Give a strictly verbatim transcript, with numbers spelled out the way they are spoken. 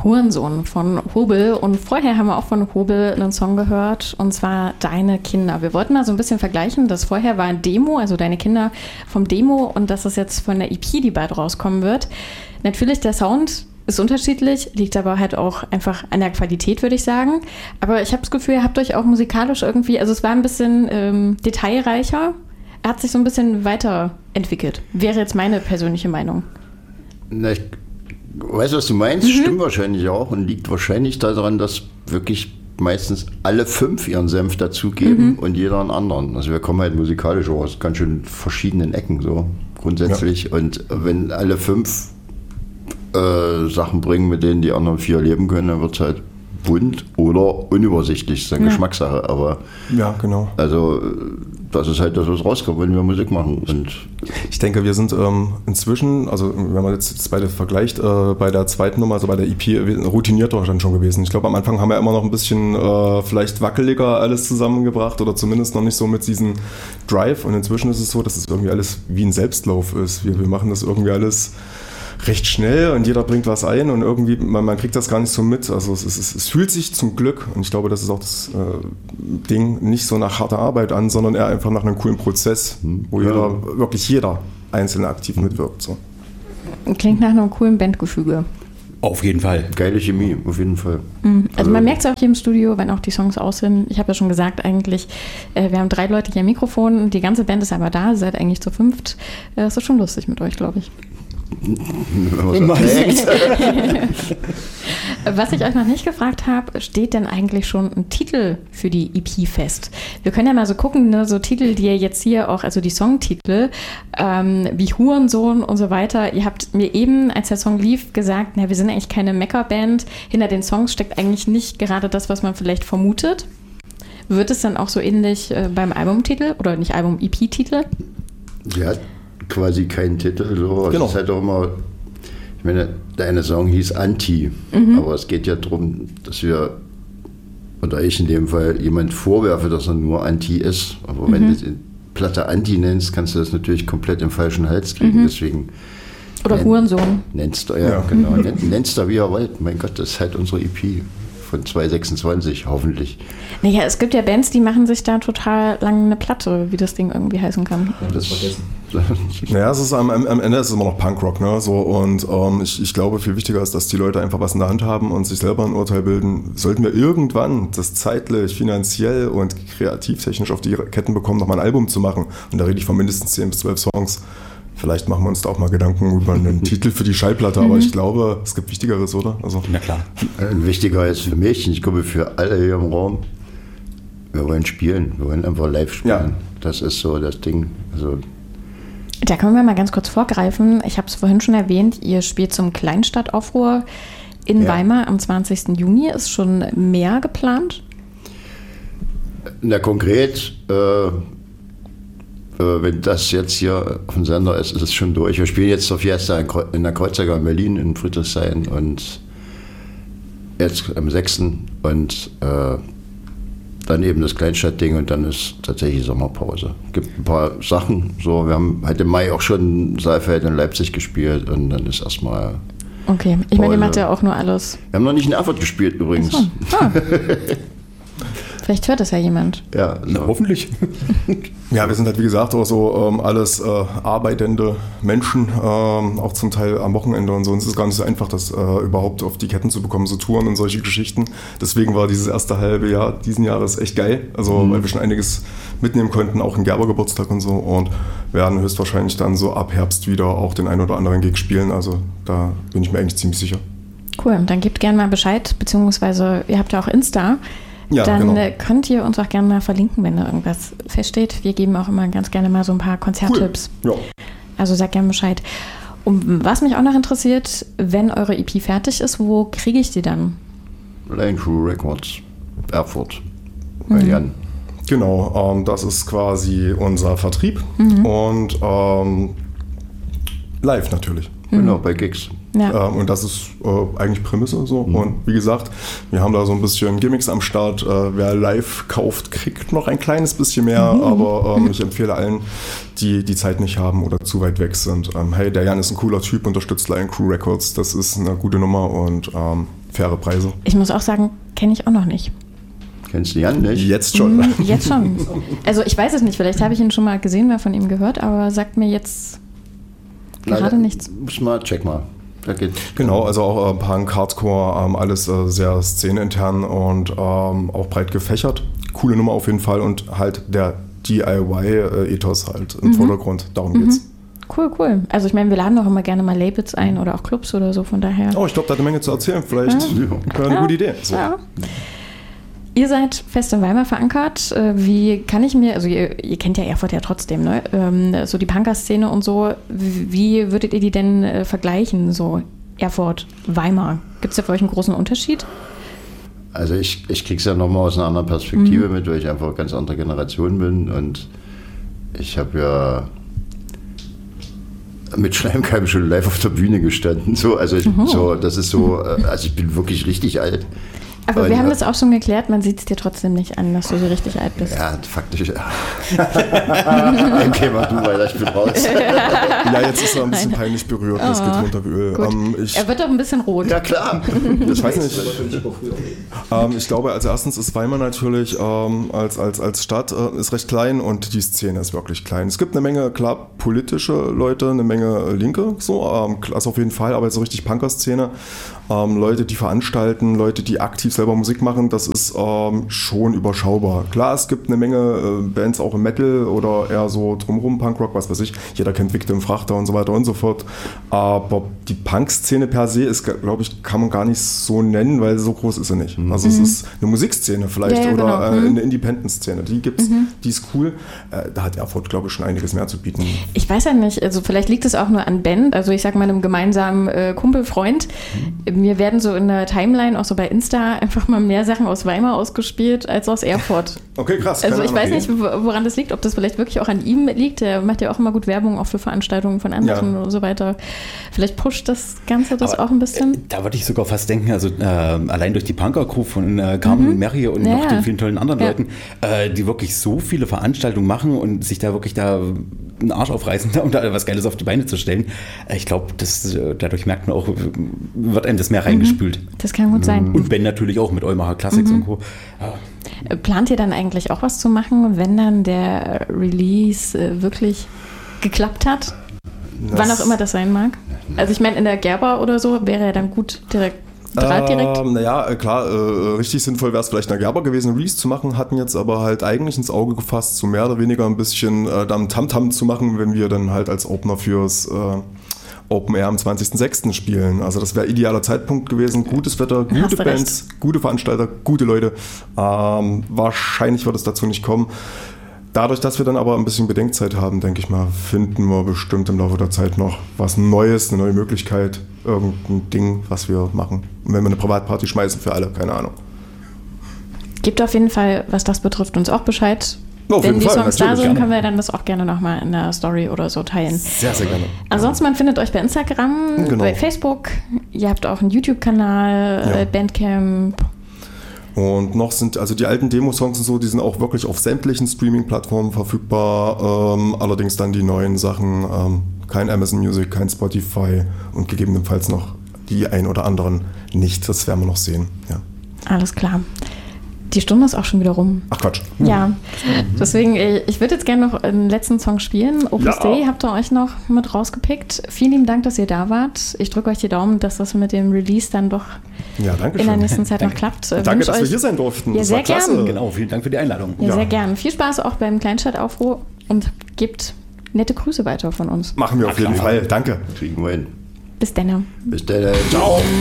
Hurensohn von Hobel. Und vorher haben wir auch von Hobel einen Song gehört, und zwar Deine Kinder. Wir wollten mal so ein bisschen vergleichen. Das vorher war ein Demo, also Deine Kinder vom Demo, und das ist jetzt von der E P, die bald rauskommen wird. Natürlich, der Sound ist unterschiedlich, liegt aber halt auch einfach an der Qualität, würde ich sagen. Aber ich habe das Gefühl, ihr habt euch auch musikalisch irgendwie, also es war ein bisschen ähm, detailreicher. Er hat sich so ein bisschen weiterentwickelt. Wäre jetzt meine persönliche Meinung. Na, ich weiß, was du meinst. Mhm. Stimmt wahrscheinlich auch und liegt wahrscheinlich daran, dass wirklich meistens alle fünf ihren Senf dazugeben mhm. und jeder einen anderen. Also wir kommen halt musikalisch auch aus ganz schön verschiedenen Ecken so grundsätzlich. Ja. Und wenn alle fünf Äh, Sachen bringen, mit denen die anderen vier leben können, dann wird es halt bunt oder unübersichtlich. Das ist eine ja. Geschmackssache, aber ja, genau. Also das ist halt das, was rauskommt, wenn wir Musik machen. Und ich denke, wir sind ähm, inzwischen, also wenn man jetzt das beide vergleicht, äh, bei der zweiten Nummer, also bei der E P, routinierter dann schon gewesen. Ich glaube, am Anfang haben wir immer noch ein bisschen äh, vielleicht wackeliger alles zusammengebracht oder zumindest noch nicht so mit diesem Drive, und inzwischen ist es so, dass es irgendwie alles wie ein Selbstlauf ist. Wir, wir machen das irgendwie alles recht schnell und jeder bringt was ein und irgendwie, man, man kriegt das gar nicht so mit. Also es, es, es fühlt sich zum Glück, und ich glaube, das ist auch das äh, Ding, nicht so nach harter Arbeit an, sondern eher einfach nach einem coolen Prozess, wo ja. jeder, wirklich jeder Einzelne aktiv mitwirkt. So. Klingt nach einem coolen Bandgefüge. Auf jeden Fall. Geile Chemie, auf jeden Fall. Also, also man merkt es auch hier im Studio, wenn auch die Songs aus sind. Ich habe ja schon gesagt, eigentlich, äh, wir haben drei Leute hier am Mikrofon, die ganze Band ist aber da, ihr seid eigentlich zu fünft. Äh, das ist schon lustig mit euch, glaube ich. Was ich euch noch nicht gefragt habe, steht denn eigentlich schon ein Titel für die E P fest? Wir können ja mal so gucken, ne, so Titel, die ihr jetzt hier auch, also die Songtitel, ähm, wie Hurensohn und so weiter. Ihr habt mir eben, als der Song lief, gesagt, na, wir sind eigentlich keine Mecker-Band. Hinter den Songs steckt eigentlich nicht gerade das, was man vielleicht vermutet. Wird es dann auch so ähnlich äh, beim Albumtitel oder nicht Album, E P-Titel? Ja, quasi keinen Titel. So. Genau. Es ist halt auch immer, ich meine, der eine Song hieß Anti, mhm. aber es geht ja darum, dass wir, oder ich in dem Fall, jemand vorwerfe, dass er nur Anti ist. Aber mhm. wenn du die Platte Anti nennst, kannst du das natürlich komplett im falschen Hals kriegen. Mhm. Deswegen oder nenn, Hurensohn. Nennst du, ja, ja. genau. Nenn, nennst du, wie ihr wollt. Mein Gott, das ist halt unsere E P. Von zwei sechsundzwanzig, hoffentlich. Naja, es gibt ja Bands, die machen sich da total lang eine Platte, wie das Ding irgendwie heißen kann. Ja, das vergessen. Naja, es ist am, am Ende ist es immer noch Punkrock, ne? So, und ähm, ich, ich glaube, viel wichtiger ist, dass die Leute einfach was in der Hand haben und sich selber ein Urteil bilden. Sollten wir irgendwann das zeitlich, finanziell und kreativtechnisch auf die Ketten bekommen, nochmal ein Album zu machen, und da rede ich von mindestens zehn bis zwölf Songs, vielleicht machen wir uns da auch mal Gedanken über einen Titel für die Schallplatte, aber ich glaube, es gibt Wichtigeres, oder? Also, na klar. Wichtiger ist für mich, ich glaube für alle hier im Raum, wir wollen spielen, wir wollen einfach live spielen. Ja. Das ist so das Ding. Also da können wir mal ganz kurz vorgreifen. Ich habe es vorhin schon erwähnt, ihr spielt zum Kleinstadtaufruhr in ja. Weimar am zwanzigsten Juni. Ist schon mehr geplant? Na konkret, äh, wenn das jetzt hier auf dem Sender ist, ist es schon durch. Wir spielen jetzt zur Fiesta in der Kreuzager in Berlin, in Friedrichshain, und jetzt am sechsten und äh, dann eben das Kleinstadtding, und dann ist tatsächlich Sommerpause. Es gibt ein paar Sachen, so, wir haben halt im Mai auch schon Saalfeld in Leipzig gespielt, und dann ist erstmal okay, ich meine, ihr macht ja auch nur alles. Wir haben noch nicht in Erfurt gespielt übrigens. So. Ah. Vielleicht hört das ja jemand. Ja, na, hoffentlich. Ja, wir sind halt wie gesagt auch so ähm, alles äh, arbeitende Menschen, ähm, auch zum Teil am Wochenende und so. Und es ist gar nicht so einfach, das äh, überhaupt auf die Ketten zu bekommen, so Touren und solche Geschichten. Deswegen war dieses erste halbe Jahr diesen Jahres echt geil. Also mhm. weil wir schon einiges mitnehmen konnten, auch ein Gerber-Geburtstag und so. Und werden höchstwahrscheinlich dann so ab Herbst wieder auch den einen oder anderen Gig spielen. Also da bin ich mir eigentlich ziemlich sicher. Cool, dann gebt gerne mal Bescheid, beziehungsweise ihr habt ja auch Insta. Ja, dann genau. könnt ihr uns auch gerne mal verlinken, wenn da irgendwas feststeht. Wir geben auch immer ganz gerne mal so ein paar Konzerttipps. Cool. Ja. Also sagt gerne Bescheid. Und was mich auch noch interessiert, wenn eure E P fertig ist, wo kriege ich die dann? Lane Crew Records, Erfurt, bei mhm. Jan. Genau, ähm, das ist quasi unser Vertrieb mhm. und ähm, live natürlich. Genau, bei Gigs. Ja. Ähm, und das ist äh, eigentlich Prämisse so. Mhm. Und wie gesagt, wir haben da so ein bisschen Gimmicks am Start. Äh, wer live kauft, kriegt noch ein kleines bisschen mehr. Mhm. Aber ähm, ich empfehle allen, die die Zeit nicht haben oder zu weit weg sind. Ähm, hey, der Jan ist ein cooler Typ, unterstützt Lion Crew Records. Das ist eine gute Nummer und ähm, faire Preise. Ich muss auch sagen, kenne ich auch noch nicht. Kennst du Jan nicht? Jetzt schon. Mm, jetzt schon. Also ich weiß es nicht, vielleicht habe ich ihn schon mal gesehen, mal von ihm gehört, aber sagt mir jetzt gerade Leider, nichts. Muss mal, check mal. Da geht, Genau, also auch äh, Punk, Hardcore, ähm, alles äh, sehr szenenintern und ähm, auch breit gefächert. Coole Nummer auf jeden Fall und halt der D I Y-Ethos halt im mhm. Vordergrund. Darum mhm. geht's. Cool, cool. Also ich meine, wir laden auch immer gerne mal Labels ein oder auch Clubs oder so, von daher. Oh, ich glaube, da hat eine Menge zu erzählen. Vielleicht ja. wäre eine ja. gute Idee. So. Ja. Ihr seid fest in Weimar verankert. Wie kann ich mir, also ihr, ihr kennt ja Erfurt ja trotzdem, ne? Ähm, so die Punker-Szene und so. Wie würdet ihr die denn äh, vergleichen, so Erfurt, Weimar? Gibt es da für euch einen großen Unterschied? Also ich, ich kriege es ja nochmal aus einer anderen Perspektive mhm. mit, weil ich einfach eine ganz andere Generation bin und ich habe ja mit Schleimkeim schon live auf der Bühne gestanden. So, also ich, so, das ist so, also ich bin wirklich richtig alt. Aber und wir haben das auch schon geklärt, man sieht es dir trotzdem nicht an, dass du so richtig alt bist. Ja, faktisch. Okay, mach du weiter, ich bin raus. Ja, jetzt ist er ein bisschen Nein. peinlich berührt, das oh, geht runter wie Öl. Ähm, ich, er wird doch ein bisschen rot. Ja, klar. Ich weiß nicht. ähm, ich glaube, als erstens ist Weimar natürlich ähm, als, als, als Stadt äh, ist recht klein und die Szene ist wirklich klein. Es gibt eine Menge, klar, politische Leute, eine Menge Linke, so, ähm, das auf jeden Fall, aber so richtig Punker-Szene. Ähm, Leute, die veranstalten, Leute, die aktiv selber Musik machen, das ist ähm, schon überschaubar. Klar, es gibt eine Menge äh, Bands auch im Metal oder eher so drumherum, Punkrock, was weiß ich. Jeder kennt Victim, Frachter und so weiter und so fort. Aber die Punk-Szene per se ist, glaube ich, kann man gar nicht so nennen, weil so groß ist sie nicht. Mhm. Also es ist eine Musikszene vielleicht ja, ja, oder genau. äh, eine Independent-Szene. Die gibt's, mhm. die ist cool. Äh, da hat Erfurt, glaube ich, schon einiges mehr zu bieten. Ich weiß ja nicht, also vielleicht liegt es auch nur an Ben, also ich sag mal einem gemeinsamen äh, Kumpelfreund. Mhm. Mir werden so in der Timeline, auch so bei Insta, einfach mal mehr Sachen aus Weimar ausgespielt als aus Erfurt. Okay, krass. Also ich weiß nicht, woran das liegt, ob das vielleicht wirklich auch an ihm liegt. Er macht ja auch immer gut Werbung, auch für Veranstaltungen von anderen ja. und so weiter. Vielleicht pusht das Ganze das Aber, auch ein bisschen. Äh, da würde ich sogar fast denken, also äh, allein durch die Punker-Crew von äh, Carmen mhm. Merrie und ja. noch den vielen tollen anderen ja. Leuten, äh, die wirklich so viele Veranstaltungen machen und sich da wirklich da einen Arsch aufreißen, um da was Geiles auf die Beine zu stellen. Äh, ich glaube, dadurch merkt man auch, wird einem das mehr reingespült. Das kann gut sein. Und Ben natürlich auch mit Eumacher Classics mhm. und Co. Ja. Plant ihr dann eigentlich auch was zu machen, wenn dann der Release äh, wirklich geklappt hat? Das Wann auch immer das sein mag? Also ich meine, in der Gerber oder so wäre ja dann gut direkt Draht direkt? Ähm, naja, klar, äh, richtig sinnvoll wäre es vielleicht in der Gerber gewesen, einen Release zu machen, hatten jetzt aber halt eigentlich ins Auge gefasst, so mehr oder weniger ein bisschen äh, dann Tamtam zu machen, wenn wir dann halt als Opener fürs äh, Open Air am zwanzigsten sechsten spielen. Also das wäre idealer Zeitpunkt gewesen. Gutes Wetter, gute Bands, recht. Gute Veranstalter, gute Leute. Ähm, wahrscheinlich wird es dazu nicht kommen. Dadurch, dass wir dann aber ein bisschen Bedenkzeit haben, denke ich mal, finden wir bestimmt im Laufe der Zeit noch was Neues, eine neue Möglichkeit, irgendein Ding, was wir machen. Und wenn wir eine Privatparty schmeißen für alle, keine Ahnung. Gibt auf jeden Fall, was das betrifft, uns auch Bescheid. Auf Wenn die Fall, Songs da sind, gerne. können wir dann das auch gerne nochmal in der Story oder so teilen. Sehr, sehr gerne. Ansonsten, man findet euch bei Instagram, genau. bei Facebook. Ihr habt auch einen YouTube-Kanal, ja. Bandcamp. Und noch sind, also die alten Demo-Songs und so, die sind auch wirklich auf sämtlichen Streaming-Plattformen verfügbar. Ähm, allerdings dann die neuen Sachen, ähm, kein Amazon Music, kein Spotify und gegebenenfalls noch die ein oder anderen nicht. Das werden wir noch sehen. Ja. Alles klar. Die Stunde ist auch schon wieder rum. Ach Quatsch. Ja, mhm. deswegen, ich würde jetzt gerne noch einen letzten Song spielen. Opus ja. Dei habt ihr euch noch mit rausgepickt. Vielen lieben Dank, dass ihr da wart. Ich drücke euch die Daumen, dass das mit dem Release dann doch ja, danke in der schön. nächsten Zeit danke. noch klappt. Danke, Wünsch dass euch, wir hier sein durften. Ja, das sehr war klasse. gern. Genau, vielen Dank für die Einladung. Ja, ja. sehr gern. Viel Spaß auch beim Kleinstadtaufruhr und gebt nette Grüße weiter von uns. Machen wir auf jeden Fall. Danke. Kriegen wir hin. Bis dann. Bis dann. Ciao.